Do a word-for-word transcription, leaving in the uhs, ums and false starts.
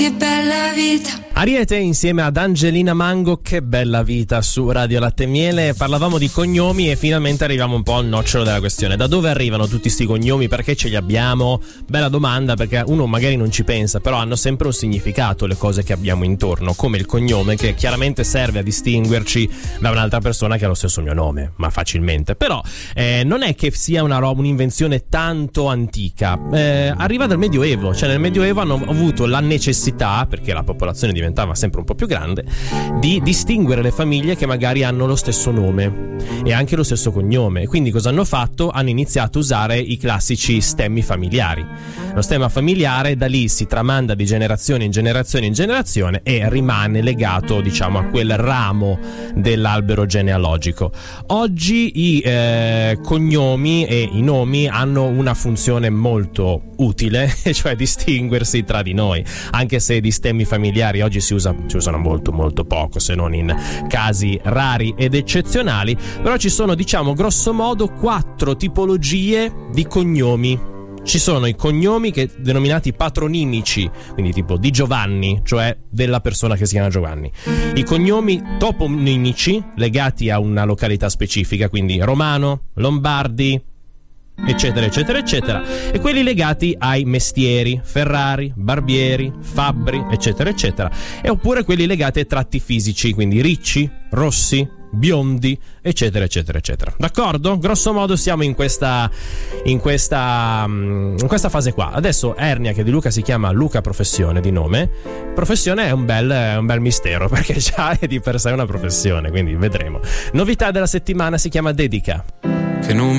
che bella vita. Ariete insieme ad Angelina Mango, che bella vita, su Radio Latte e Miele. Parlavamo di cognomi e finalmente arriviamo un po' al nocciolo della questione. Da dove arrivano tutti sti cognomi? Perché ce li abbiamo? Bella domanda, perché uno magari non ci pensa, però hanno sempre un significato le cose che abbiamo intorno, come il cognome, che chiaramente serve a distinguerci da un'altra persona che ha lo stesso mio nome, ma facilmente. Però eh, non è che sia una roba, un'invenzione tanto antica. Eh, arriva dal Medioevo, cioè nel Medioevo hanno avuto la necessità, perché la popolazione diventava sempre un po' più grande, di distinguere le famiglie che magari hanno lo stesso nome e anche lo stesso cognome. Quindi cosa hanno fatto? Hanno iniziato a usare i classici stemmi familiari. Lo stemma familiare da lì si tramanda di generazione in generazione in generazione e rimane legato, diciamo, a quel ramo dell'albero genealogico. Oggi i eh, cognomi e i nomi hanno una funzione molto utile, cioè distinguersi tra di noi, anche se di stemmi familiari oggi si usa, si usano molto molto poco, se non in casi rari ed eccezionali. Però ci sono, diciamo, grosso modo quattro tipologie di cognomi. Ci sono i cognomi che denominati patronimici, quindi tipo di Giovanni, cioè della persona che si chiama Giovanni. I cognomi toponimici, legati a una località specifica, quindi Romano, Lombardi, eccetera eccetera eccetera, e quelli legati ai mestieri, Ferrari, Barbieri, Fabbri, eccetera eccetera, e oppure quelli legati ai tratti fisici, quindi Ricci, Rossi, biondi, eccetera eccetera eccetera. D'accordo? Grosso modo siamo in questa in questa in questa fase qua. Adesso Ernia, che di Luca si chiama Luca Professione di nome. Professione è un bel è un bel mistero, perché già è di per sé una professione, quindi vedremo. Novità della settimana si chiama Dedica. Che non